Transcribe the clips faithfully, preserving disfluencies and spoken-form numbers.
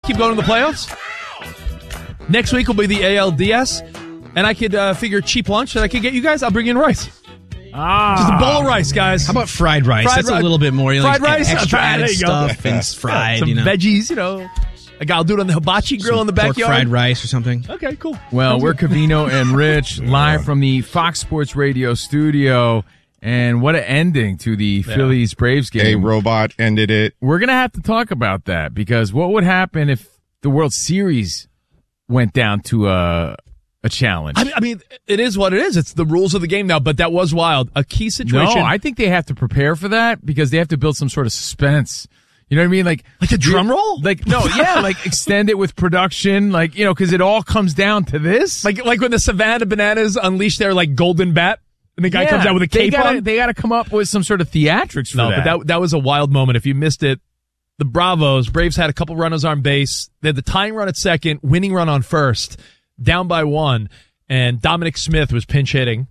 keep going to the playoffs. Next week will be the A L D S, and I could uh, figure cheap lunch that I could get you guys. I'll bring in rice. Ah. Just a bowl of rice, guys. How about fried rice? Fried That's ri- a little bit more. You know, fried like rice? extra Ah, added there you go. stuff and it's fried. Some you know, veggies, you know. Like I'll do it on the hibachi grill Some in the pork backyard. fried rice or something. Okay, cool. Well, Sounds we're good. Covino and Rich live from the Fox Sports Radio studio. And what an ending to the Yeah. Phillies Braves A game. robot ended it. We're going to have to talk about that because what would happen if the World Series went down to a, a challenge? I mean, I mean, it is what it is. It's the rules of the game now, but that was wild. A key situation. No, I think they have to prepare for that because they have to build some sort of suspense. You know what I mean? Like, like a drum roll? Like, no, yeah, like extend it with production, like, you know, because it all comes down to this. Like, like when the Savannah Bananas unleash their like golden bat, and the guy Yeah, comes out with a they cape gotta, on. They got to come up with some sort of theatrics for No, that. but that that was a wild moment. If you missed it, the Bravos, Braves had a couple runners on base. They had the tying run at second, winning run on first, down by one, and Dominic Smith was pinch hitting,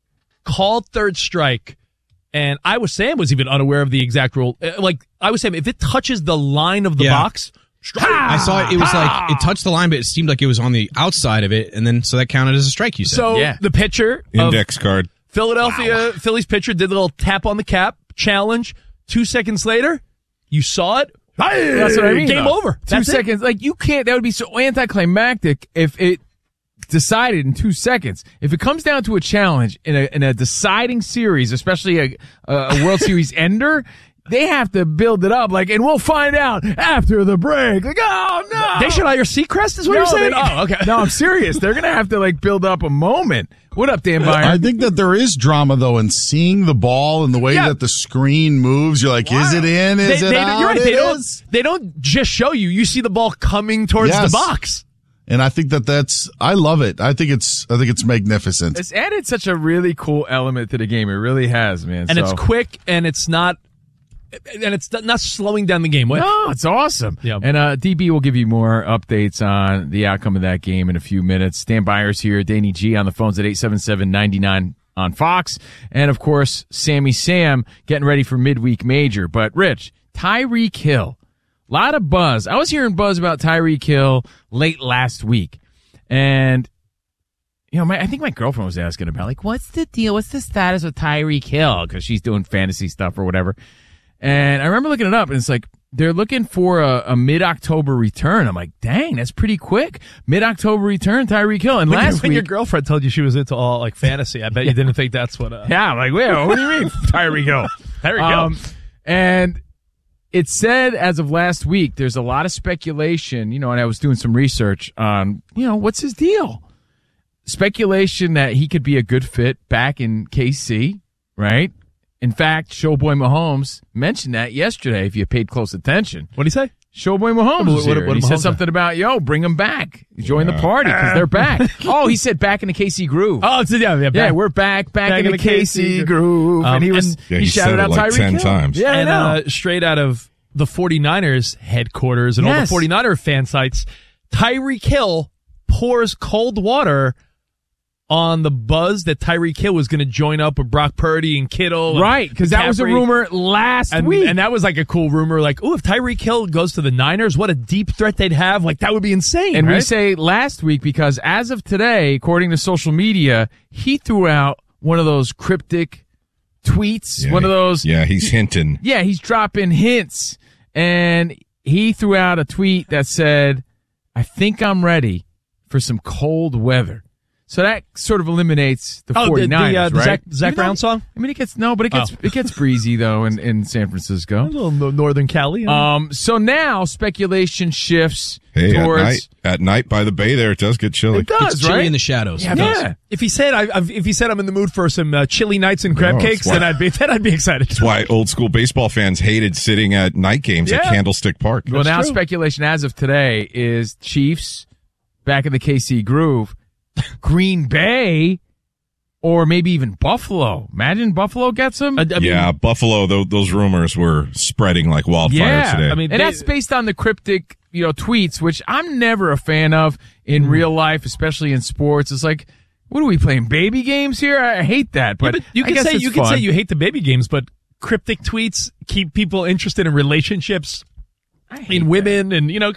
called third strike, and I was Sam was even unaware of the exact rule. Uh, Like I was saying, if it touches the line of the Yeah. box, strike. I saw it. It was like it touched the line, but it seemed like it was on the outside of it, and then so that counted as a strike. You said. So Yeah. the pitcher of Index card. Philadelphia Phillies pitcher did a little tap on the cap challenge. Two seconds later, you saw it. That's what I mean. Game though. over. Two That's it. seconds. Like, you can't, that would be so anticlimactic if it decided in two seconds. If it comes down to a challenge in a, in a deciding series, especially a, a World Series ender, they have to build it up. Like, and we'll find out after the break. Like, oh no. They should hire Seacrest, is what No, you're saying? they- Oh, okay. No, I'm serious. They're going to have to, like, build up a moment. What up, Dan Byer? I think that there is drama though in seeing the ball and the way Yeah. that the screen moves. You're like, is it in? Is They- it they- out? You're right. It They don't, is. they don't just show you. You see the ball coming towards Yes. the box. And I think that that's, I love it. I think it's, I think it's magnificent. It's added such a really cool element to the game. It really has, man. And So- it's quick, and it's not and it's not slowing down the game. What? No, it's awesome. Yeah. And uh, D B will give you more updates on the outcome of that game in a few minutes. Dan Byers here, Danny G on the phones at eight seven seven, nine nine on Fox. And, of course, Sammy Sam getting ready for midweek major. But, Rich, Tyreek Hill, a lot of buzz. I was hearing buzz about Tyreek Hill late last week. And, you know, my, I think my girlfriend was asking about, like, what's the deal? What's the status of Tyreek Hill? Because she's doing fantasy stuff or whatever. And I remember looking it up, and it's like they're looking for a, a mid-October return. I'm like, dang, that's pretty quick. Mid-October return, Tyreek Hill. And When, last your, when week, your girlfriend told you she was into all like fantasy, I bet you didn't think that's what. Uh, yeah, I'm like, wait, what do you mean, Tyreek Hill? There we go. Um, and it said as of last week, there's a lot of speculation, you know, and I was doing some research on, you know, what's his deal? Speculation that he could be a good fit back in K C, right? In fact, Showboy Mahomes mentioned that yesterday, if you paid close attention. What did he say? Showboy Mahomes What- was what- here. what and he did said Mahomes something about, yo, bring them back. Join the party because they're back. Oh, he said back in the K C groove. Oh, it's, yeah, yeah, yeah, back. we're back, back, back in, the K C groove. Um, and he was, and- Yeah, he, he shouted said it out like Tyreek ten Hill. times. Yeah, and I know. uh, straight out of the 49ers headquarters and all Yes. the 49er fan sites, Tyreek Hill pours cold water on the buzz that Tyreek Hill was going to join up with Brock Purdy and Kittle. and Right, because that was a McCaffrey. rumor last And, week. and that was like a cool rumor. Like, oh, if Tyreek Hill goes to the Niners, what a deep threat they'd have. Like, that would be insane. And right? we say last week because as of today, according to social media, he threw out one of those cryptic tweets, Yeah, one of those. Yeah, he's hinting. Yeah, he's dropping hints. And he threw out a tweet that said, I think I'm ready for some cold weather. So that sort of eliminates the Oh, the- the, 49ers, uh, the right? Zach- Zach Even though- Brown song? I mean, it gets, no, but it gets, Oh. it gets breezy though in, in San a Francisco. little no- Northern Cali. Um, so now speculation shifts Hey, at towards, night, at night by the bay there, it does get chilly. it does, It's chilly right? in the shadows. Yeah, It does. Yeah. if he said, I, I've- if he said I'm in the mood for some uh, chili nights and crab No, cakes, it's why- then I'd be, then I'd be excited. That's why old school baseball fans hated sitting at night games at Yeah. Candlestick Park. Well, now true. speculation as of today is Chiefs back in the K C groove, Green Bay, or maybe even Buffalo. Imagine Buffalo gets them. I, I mean, yeah, Buffalo, those, those rumors were spreading like wildfire yeah, today. I mean, and they- that's based on the cryptic, you know, tweets, which I'm never a fan of in Mm. real life, especially in sports. It's like, what are we playing, baby games here? I hate that, but, but you I can guess say it's you can fun. say you hate the baby games, but cryptic tweets keep people interested in relationships I hate in women, and you know, come on.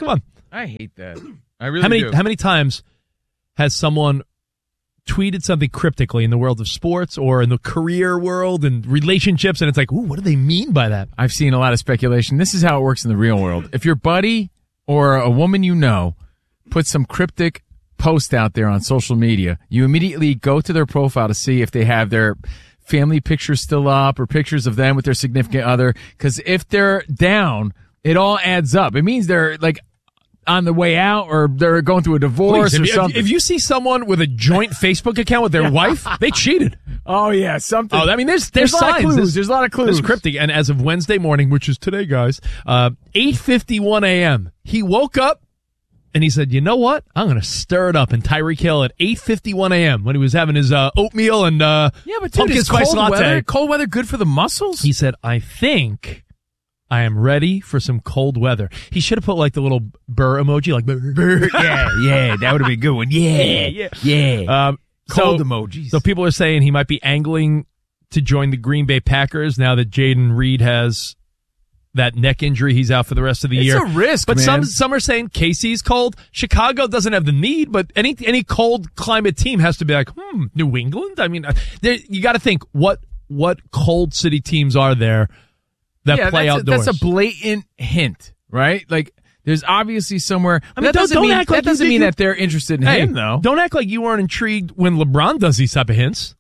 I hate that. I really How many do. how many times has someone tweeted something cryptically in the world of sports or in the career world and relationships, and it's like, ooh, what do they mean by that? I've seen a lot of speculation. This is how it works in the real world. If your buddy or a woman you know puts some cryptic post out there on social media, you immediately go to their profile to see if they have their family pictures still up or pictures of them with their significant other. Because if they're down, it all adds up. It means they're like on the way out or they're going through a divorce Please, or if, you, something. if you see someone with a joint Facebook account with their wife, they cheated. oh yeah, something. Oh, I mean, there's there's, There's a lot of signs. clues. There's a lot of clues. There's cryptic. And as of Wednesday morning, which is today, guys, uh, eight fifty-one a.m., he woke up and he said, you know what? I'm going to stir it up in Tyreek Hill at eight fifty-one a.m. when he was having his uh, oatmeal and uh, yeah, but dude, pumpkin is spice cold latte. weather, cold weather good for the muscles? He said, I think I am ready for some cold weather. He should have put like the little burr emoji, like burr. burr. yeah, yeah, that would have been a good one. Yeah, yeah, yeah. Um, Cold so, emojis. So people are saying he might be angling to join the Green Bay Packers now that Jaden Reed has that neck injury. He's out for the rest of the It's year. a risk, but man. some some are saying K C's cold. Chicago doesn't have the need, but any any cold climate team has to be like, hmm, New England. I mean, there, you got to think what what cold city teams are there that yeah, play that's outdoors. A, that's a blatant hint, right? Like, there's obviously somewhere. I mean, that don't- doesn't don't mean act like that you doesn't think mean you- that they're interested in hey, him, though. don't act like you weren't intrigued when LeBron does these type of hints.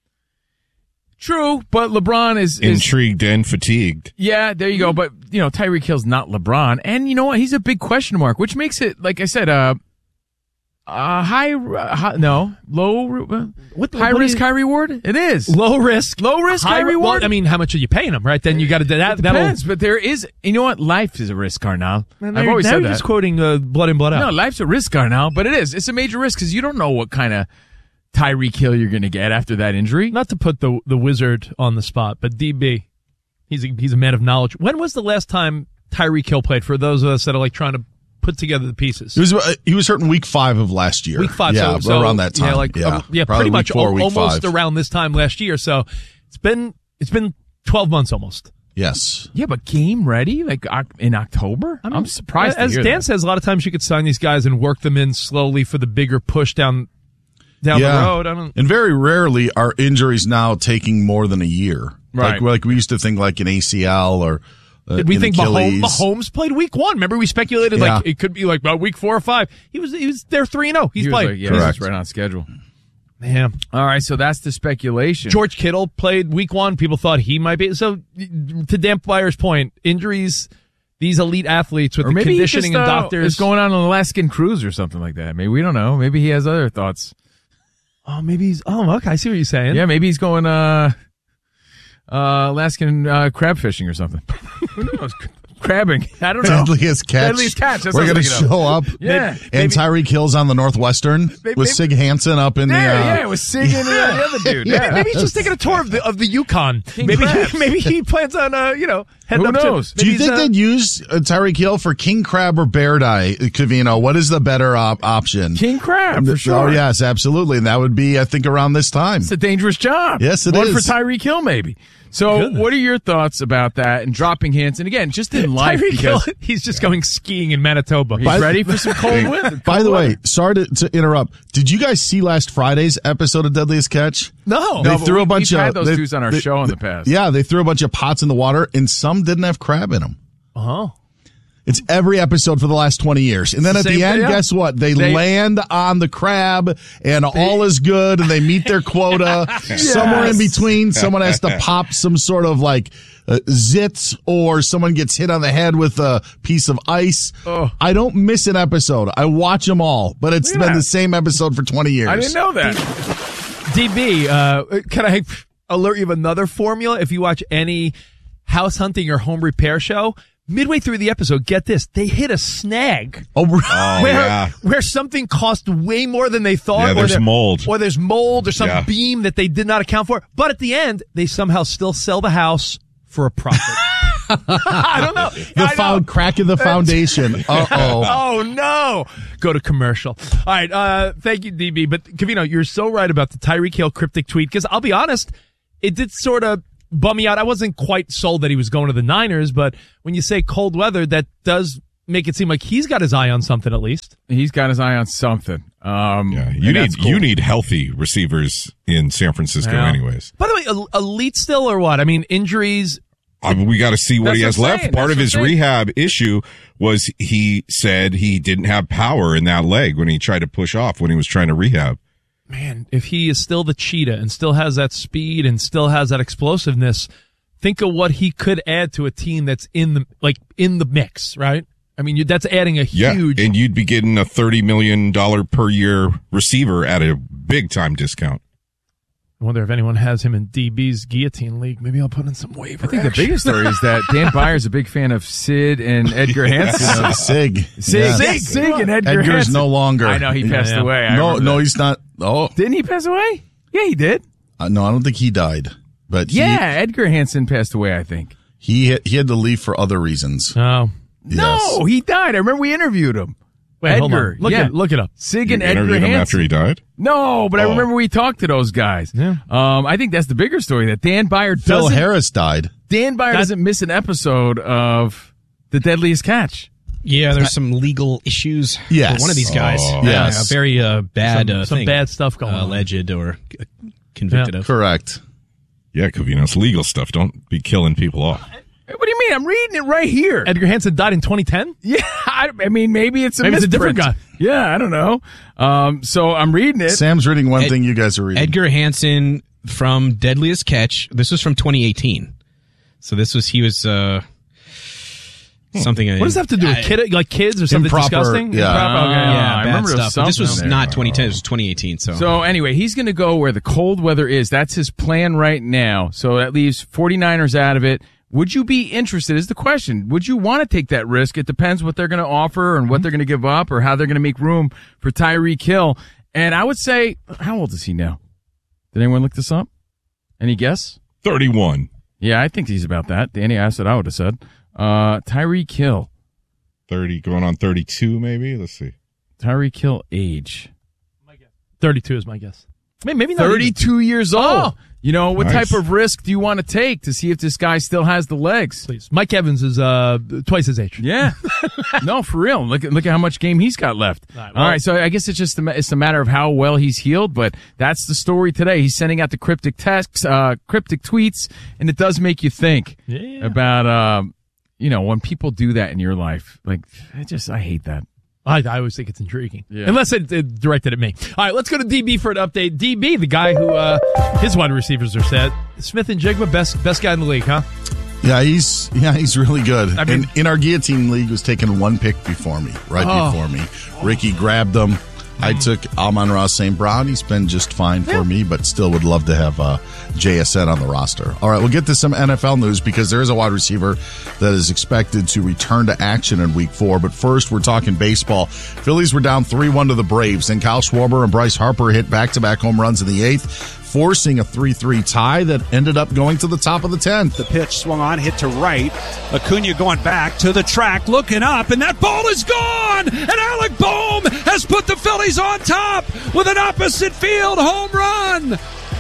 True, but LeBron is, is Intrigued and fatigued. yeah. There you go. But you know, Tyreek Hill's not LeBron, and you know what? He's a big question mark, which makes it, like I said, uh, uh high, uh, high no, low, uh, What the- high what do risk, you- high reward. It is Low risk, low risk, high, high re- reward. Well, I mean, how much are you paying him? Right? Then you got to that. it That'll. depends, but there is. You know what? Life is a risk, Carnal. Man, I've now always you're said that. just quoting uh, Blood In, Blood Out. No, life's a risk, Carnal, but it is. It's a major risk because you don't know what kind of Tyreek Hill you're going to get after that injury. Not to put the the wizard on the spot, but D B, he's a, he's a man of knowledge. When was the last time Tyreek Hill played? For those of us that are like trying to put together the pieces, He was uh, he was hurt in week five of last year. week five. yeah, so, so around that time. Yeah, like yeah, uh, yeah, Probably pretty week much four, al- week almost five. around this time last year. So it's been it's been twelve months almost. Yes. Yeah, but game ready like Oc- in October? I am surprised. As to hear Dan that. says, a lot of times you could sign these guys and work them in slowly for the bigger push down down yeah. the road. I don't. And very rarely are injuries now taking more than a year. Right. Like, like we used to think like an A C L or uh, Did we an think Mahomes, Achilles. Mahomes played week one? Remember we speculated Yeah. like it could be like about week four or five. He was he was there three and zero. He's He was played. like, yeah, Correct. he's right on schedule. Yeah. All right, so that's the speculation. George Kittle played week one. People thought he might be. So to Dan Byer's point, injuries. These elite athletes with or the maybe he conditioning just, and uh, doctors is going on an Alaskan cruise or something like that. Maybe we don't know. Maybe he has other thoughts. Oh, maybe he's. Oh, okay. I see what you're saying. Yeah, maybe he's going uh, uh, Alaskan uh, crab fishing or something. Who knows? Crabbing. I don't know. Deadliest catch. Deadliest catch. That's We're what I going was to thinking of. show up. Yeah. And Tyreek Hill's on the Northwestern Maybe- with Sig Hansen up in Yeah, the. Uh, yeah, it was singing and the other dude. Yeah. Yeah. Maybe he's just taking a tour of the of the Yukon. King Maybe crabs. maybe he plans on uh you know heading Who up knows? to. Do you maybe think he's, uh, they'd use uh, Tyreek Hill for king crab or bear dye? Cavino, what is the better op- option? King crab, for sure. Oh, yes, absolutely. And that would be, I think, around this time. It's a dangerous job. Yes, it One is. for Tyreek Hill, maybe. So, Goodness. what are your thoughts about that and dropping hints? And again, just in life, Tyreek Hill, because he's just going skiing in Manitoba. he's By- ready for some cold weather. By the way, sorry to, to interrupt. Did you guys see last Friday's episode of Deadliest Catch? No. They No, but threw we- a bunch we've of had those they- dudes on our they- show in the past. Yeah, they threw a bunch of pots in the water, and some didn't have crab in them. Oh. It's every episode for the last twenty years. And then at Same the end, thing, yeah. guess what? They, They- land on the crab and all is good and they meet their quota. Somewhere in between, someone has to pop some sort of like uh, zits or someone gets hit on the head with a piece of ice. Oh. I don't miss an episode. I watch them all, but it's Look at been that. the same episode for twenty years. I didn't know that. D B, uh, can I alert you of another formula? If you watch any house hunting or home repair show, midway through the episode, get this, they hit a snag. Oh, Oh, where, yeah. where something cost way more than they thought. Yeah, or there's there- mold. Or there's mold or some Yeah. beam that they did not account for. But at the end, they somehow still sell the house for a profit. I don't know. the I know. found crack in the foundation. Uh oh. Oh no! Go to commercial. All right. Uh, thank you, D B. But Cavino, you're so right about the Tyreek Hill cryptic tweet. Because I'll be honest, it did sort of bum me out. I wasn't quite sold that he was going to the Niners, but when you say cold weather, that does make it seem like he's got his eye on something at least. He's got his eye on something. Um, Yeah, you and need that's cool. you need healthy receivers in San Francisco, Yeah. anyways. By the way, el- elite still or what? I mean, injuries. I mean, we got to see what That's he has what I'm left. saying. Part That's of what his I'm saying. rehab issue was he said he didn't have power in that leg when he tried to push off when he was trying to rehab. Man, if he is still the cheetah and still has that speed and still has that explosiveness, think of what he could add to a team that's in the like in the mix, right? I mean, you, that's adding a Yeah, huge. and you'd be getting a thirty million dollars per year receiver at a big time discount. I wonder if anyone has him in D B's guillotine league. Maybe I'll put in some waiver. I think the action. biggest story is that Dan Byer's a big fan of Sid and Edgar Hansen. Sig. Sig, Yeah. Sig, Sig, and Edgar Edgar's Hansen. no longer. I know he passed Yeah. away. I No, remember no, that. he's not. Oh, Didn't he pass away? Yeah, he did. uh, no, I don't think he died. But he, Yeah, Edgar Hansen passed away, I think. he had, he had to leave for other reasons. Oh, Yes. No, he died. I remember we interviewed him. wait, Edgar. hold on. Look yeah. it, look it up. Sig You and Edgar interviewed him Hansen. after he died? No, but I Oh. remember we talked to those guys. Yeah. Um, I think that's the bigger story that Dan Byer Phil doesn't. Harris died. Dan Byer That- doesn't miss an episode of The Deadliest Catch. Yeah, there's some legal issues Yes. for one of these guys. Oh. Yeah, Yes. a very uh, bad Some- uh, some thing. bad stuff going uh, on. alleged or uh, convicted Yeah. of. Correct. Yeah, Covino, legal stuff. Don't be killing people off. What do you mean? I'm reading it right here. Edgar Hansen died in twenty ten. Yeah, I, I mean, maybe it's a Maybe it's a different misprint. Yeah, I don't know. Um, so I'm reading it. Sam's reading one Ed- thing you guys are reading. Edgar Hansen from Deadliest Catch. This was from twenty eighteen. So this was, he was, uh, something. What does that have to do with kid, like kids or something Improper, disgusting? yeah. Improper, okay. Uh, Yeah, I bad remember there was stuff. But this was something not there. twenty ten. This was twenty eighteen. So, So anyway, he's going to go where the cold weather is. That's his plan right now. So that leaves forty-niners out of it. Would you be interested is the question. Would you want to take that risk? It depends what they're going to offer and what they're going to give up or how they're going to make room for Tyreek Hill. And I would say, how old is he now? Did anyone look this up? Any guess? thirty-one. Yeah, I think he's about that. Danny asked it. I would have said. Uh, Tyreek Hill. thirty, going on thirty-two, maybe? Let's see. Tyreek Hill age. thirty-two is my guess. Maybe, maybe not. even. thirty-two years old. Oh. You know, what Nice. type of risk do you want to take to see if this guy still has the legs? Please. Mike Evans is uh twice his age. Yeah. No, for real. Look at look at how much game he's got left. All right, All well- right, so I guess it's just a, ma- it's a matter of how well he's healed, but that's the story today. He's sending out the cryptic texts, uh, cryptic tweets, and it does make you think Yeah. about, um, you know, when people do that in your life. Like, I just I hate that. I, I always think it's intriguing. Yeah. Unless it, it directed at me. All right, let's go to D B for an update. D B, the guy who uh, his wide receivers are set. Smith and Jigma, best best guy in the league, huh? Yeah, he's yeah he's really good. I mean- in, in our guillotine league, was taking one pick before me, right Oh. before me. Ricky grabbed him. I took Amon-Ra Saint Brown. He's been just fine for me, but still would love to have uh, J S N on the roster. All right, we'll get to some N F L news because there is a wide receiver that is expected to return to action in week four. But first, we're talking baseball. Phillies were down three one to the Braves. Then Kyle Schwarber and Bryce Harper hit back-to-back home runs in the eighth, forcing a three three tie that ended up going to the top of the tenth. The pitch swung on, hit to right. Acuna going back to the track, looking up, and that ball is gone! And Alec Boehm has put the Phillies on top with an opposite field home run!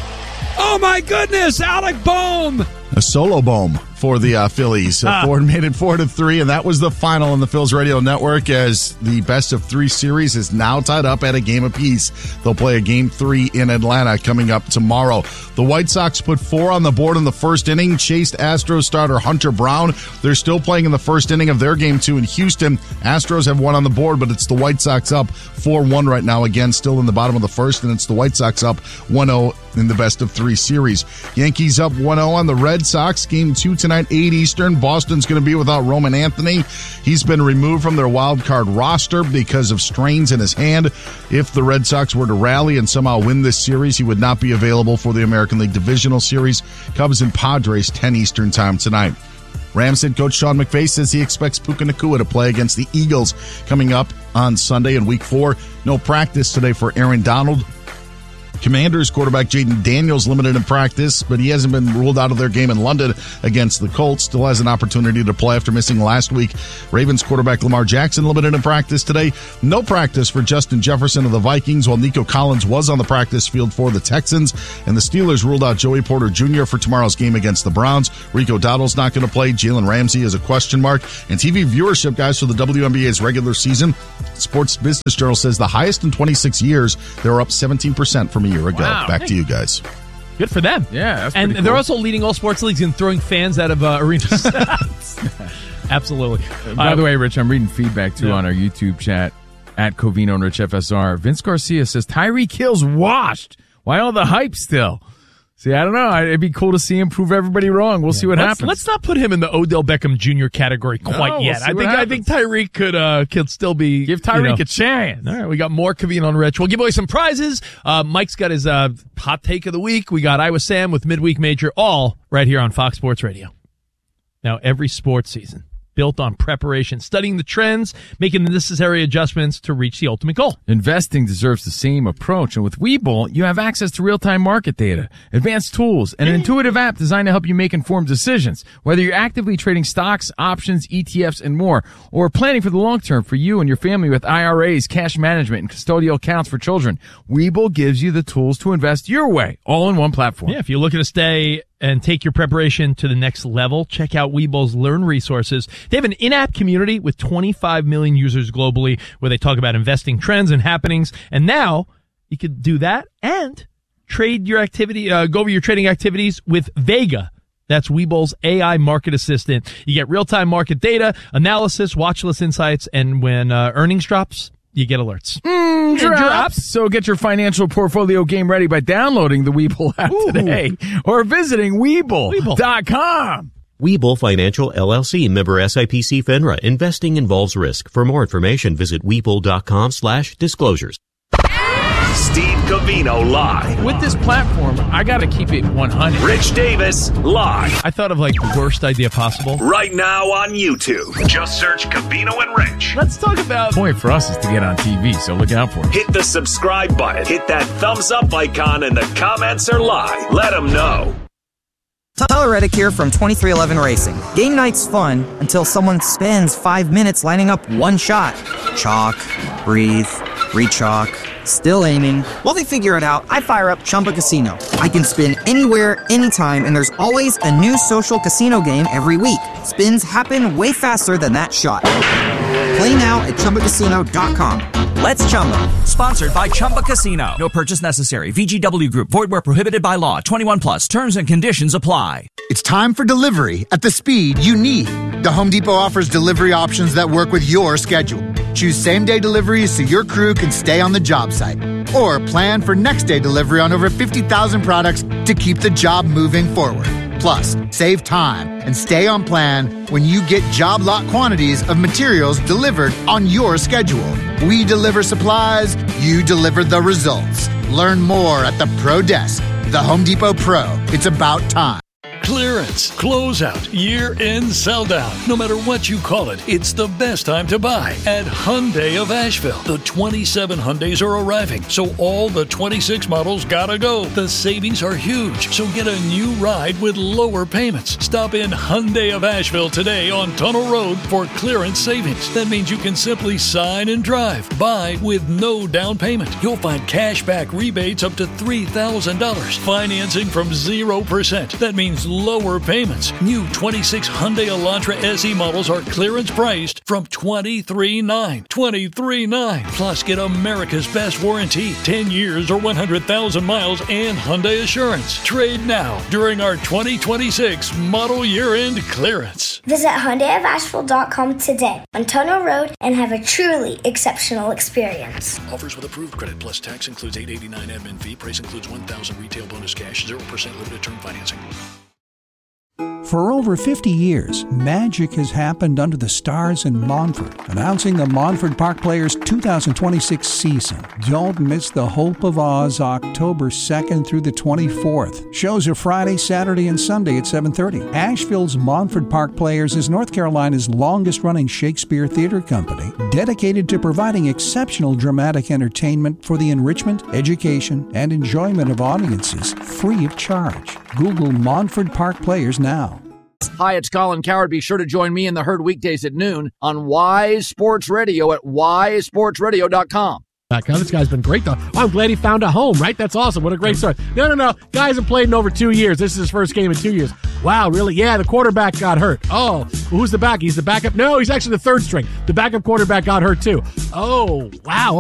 Oh my goodness, Alec Boehm! A solo boom for the uh, Phillies. Uh, Ford made it four to three, and that was the final in the Phils Radio Network. As the best of three series is now tied up at a game apiece. They'll play a game three in Atlanta coming up tomorrow. The White Sox put four on the board in the first inning. Chased Astros starter Hunter Brown. They're still playing in the first inning of their game two in Houston. Astros have one on the board, but it's the White Sox up four one right now. Again, still in the bottom of the first, and it's the White Sox up one oh in the best of three series. Yankees up one oh on the Red Sox. Game two tonight, eight Eastern. Boston's going to be without Roman Anthony. He's been removed from their wild card roster because of strains in his hand. If the Red Sox were to rally and somehow win this series, he would not be available for the American League Divisional Series. Cubs and Padres, ten Eastern time tonight. Rams head coach Sean McVay says he expects Puka Nacua to play against the Eagles coming up on Sunday in week four. No practice today for Aaron Donald. Commanders quarterback Jaden Daniels limited in practice, but he hasn't been ruled out of their game in London against the Colts. Still has an opportunity to play after missing last week. Ravens quarterback Lamar Jackson limited in practice today. No practice for Justin Jefferson of the Vikings, while Nico Collins was on the practice field for the Texans. And the Steelers ruled out Joey Porter Junior for tomorrow's game against the Browns. Rico Dowdle's not going to play. Jalen Ramsey is a question mark. And T V viewership, guys, for the W N B A's regular season, Sports Business Journal says the highest in twenty-six years. They're up seventeen percent from a year ago. Wow. Back to you guys. Good for them. Yeah, that's and pretty they're cool. also leading all sports leagues in throwing fans out of uh, arenas. Absolutely. By Uh, the way, Rich, I'm reading feedback too Yeah. on our YouTube chat at Covino and Rich F S R. Vince Garcia says Tyreek Hill's washed. Why all the hype still? See, I don't know. It'd be cool to see him prove everybody wrong. We'll see what let's, happens. let's not put him in the Odell Beckham Junior category quite we'll yet. see I what think I happens. think Tyreek could uh, could still be Give Tyreek you know. a chance. All right, we got more Covino and Rich. We'll give away some prizes. Uh, Mike's got his uh, hot take of the week. We got Iowa Sam with Midweek Major, all right here on Fox Sports Radio. Now, every sports season built on preparation, studying the trends, making the necessary adjustments to reach the ultimate goal. Investing deserves the same approach, and with Webull, you have access to real-time market data, advanced tools, and an intuitive app designed to help you make informed decisions. Whether you're actively trading stocks, options, E T Fs, and more, or planning for the long term for you and your family with I R As, cash management, and custodial accounts for children, Webull gives you the tools to invest your way, all in one platform. Yeah, if you're looking to stay and take your preparation to the next level, check out Webull's Learn resources. They have an in-app community with twenty-five million users globally where they talk about investing trends and happenings. And now you could do that and trade your activity, uh, go over your trading activities with Vega. That's Webull's A I market assistant. You get real-time market data, analysis, watch list insights, and when uh, earnings drops, you get alerts. Mm, drops. drops. So get your financial portfolio game ready by downloading the Webull app Ooh. today or visiting Webull dot com. Webull Financial L L C, member S I P C FINRA. Investing involves risk. For more information, visit Webull.com slash disclosures. Steve Covino live. With this platform, I got to keep it one hundred. Rich Davis live. I thought of like the worst idea possible. Right now on YouTube. Just search Covino and Rich. Let's talk about The point for us is to get on T V, so look out for it. Hit the subscribe button. Hit that thumbs up icon and the comments are live. Let them know. Tyler Reddick here from twenty-three eleven Racing. Game night's fun until someone spends five minutes lining up one shot. Chalk, breathe, re-chalk, still aiming. While they figure it out, I fire up Chumba Casino. I can spin anywhere, anytime, and there's always a new social casino game every week. Spins happen way faster than that shot. Play now at Chumba Casino dot com. Let's Chumba. Sponsored by Chumba Casino. No purchase necessary. V G W Group. Void where prohibited by law. twenty-one plus. Terms and conditions apply. It's time for delivery at the speed you need. The Home Depot offers delivery options that work with your schedule. Choose same-day deliveries so your crew can stay on the job site. Or plan for next-day delivery on over fifty thousand products to keep the job moving forward. Plus, save time and stay on plan when you get job lot quantities of materials delivered on your schedule. We deliver supplies, you deliver the results. Learn more at the Pro Desk. The Home Depot Pro. It's about time. Clearance, closeout, year-end sell-down. No matter what you call it, it's the best time to buy at Hyundai of Asheville. The twenty-seven Hyundais are arriving, so all the twenty-six models gotta go. The savings are huge, so get a new ride with lower payments. Stop in Hyundai of Asheville today on Tunnel Road for clearance savings. That means you can simply sign and drive. Buy with no down payment. You'll find cash back rebates up to three thousand dollars. Financing from zero percent. That means lower payments. New twenty-six Hyundai Elantra S E models are clearance priced from twenty-three nine. twenty-three nine. Plus, get America's best warranty, ten years or one hundred thousand miles, and Hyundai Assurance. Trade now during our twenty twenty-six model year-end clearance. Visit Hyundai of Asheville dot com today on Tunnel Road and have a truly exceptional experience. Offers with approved credit plus tax includes eight dollars and eighty-nine cents admin fee. Price includes one thousand dollars retail bonus cash, zero percent limited term financing. For over fifty years, magic has happened under the stars in Montford. Announcing the Montford Park Players two thousand twenty-six season. Don't miss the Hope of Oz October second through the twenty-fourth. Shows are Friday, Saturday, and Sunday at seven thirty. Asheville's Montford Park Players is North Carolina's longest-running Shakespeare theater company, dedicated to providing exceptional dramatic entertainment for the enrichment, education, and enjoyment of audiences free of charge. Google Montford Park Players now. Hi, it's Colin Coward. Be sure to join me in the herd weekdays at noon on Wise Sports Radio at wise sports radio dot com. This guy's been great, though. Oh, I'm glad he found a home, right? That's awesome. What a great story. No, no, no. Guy hasn't played in over two years. This is his first game in two years. Wow, really? Yeah, the quarterback got hurt. Oh, well, who's the back? He's the backup? No, he's actually the third string. The backup quarterback got hurt, too. Oh, wow.